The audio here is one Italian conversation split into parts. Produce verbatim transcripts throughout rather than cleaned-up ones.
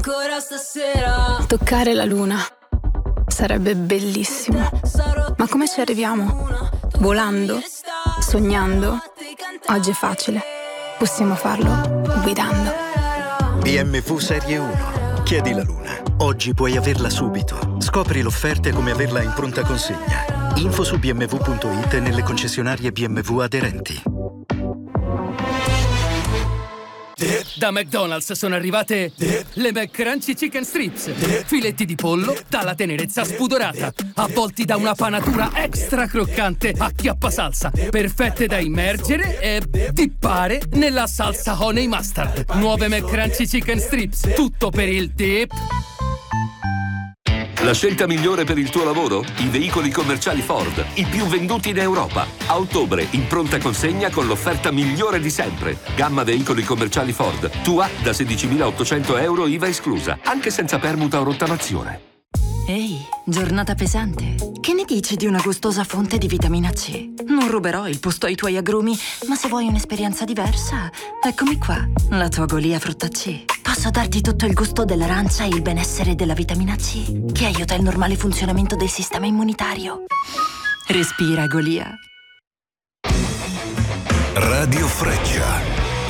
ancora stasera. Toccare la luna sarebbe bellissimo. Ma come ci arriviamo? Volando? Sognando? Oggi è facile. Possiamo farlo guidando. B M W Serie uno. Chiedi la luna. Oggi puoi averla subito. Scopri l'offerta e come averla in pronta consegna. Info su b m w punto i t e nelle concessionarie B M W aderenti. Da McDonald's sono arrivate le McCrunchy Chicken Strips. Filetti di pollo dalla tenerezza spudorata, avvolti da una panatura extra croccante a chiappa salsa, perfette da immergere e dippare nella salsa honey mustard. Nuove McCrunchy Chicken Strips, tutto per il dip. La scelta migliore per il tuo lavoro? I veicoli commerciali Ford, i più venduti in Europa. A ottobre, in pronta consegna con l'offerta migliore di sempre. Gamma veicoli commerciali Ford, tua da sedicimilaottocento euro I V A esclusa, anche senza permuta o rottamazione. Ehi, giornata pesante. Che ne dici di una gustosa fonte di vitamina C? Non ruberò il posto ai tuoi agrumi, ma se vuoi un'esperienza diversa, eccomi qua, la tua Golia frutta C. Posso darti tutto il gusto dell'arancia e il benessere della vitamina C, che aiuta il normale funzionamento del sistema immunitario. Respira, Golia. Radio Freccia.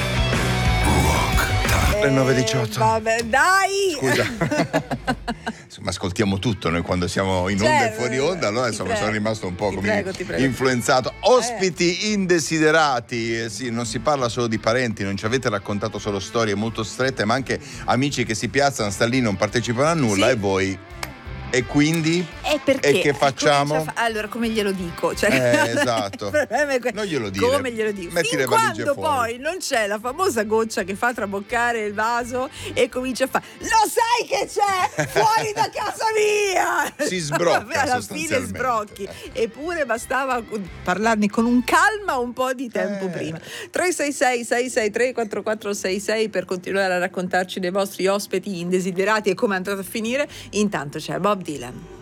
Le nove e diciotto. Vabbè, dai! Scusa. Insomma, ascoltiamo tutto noi quando siamo in onda Certo. e fuori onda, allora insomma prego. sono rimasto un po' Ti come prego, ti prego. influenzato. Ospiti indesiderati, eh, sì, non si parla solo di parenti, non ci avete raccontato solo storie molto strette, ma anche amici che si piazzano, sta lì, non partecipano a nulla, Sì. e voi. E quindi? E perché? E che facciamo? Comincia a fa- allora, come glielo dico? Cioè, Eh, esatto. il problema è que- Non glielo dire. Come glielo dico? Metti Fin le valigie quando fuori. poi non c'è la famosa goccia che fa traboccare il vaso e comincia a fare: lo sai che c'è? Fuori da casa mia! Si sbrocca, Vabbè, alla fine sostanzialmente. sbrocchi. Eppure bastava parlarne con un calma un po' di tempo Eh. prima. tre sei sei sei sei tre quattro quattro sei sei per continuare a raccontarci dei vostri ospiti indesiderati e come è andato a finire. Intanto c'è Bob Dylan.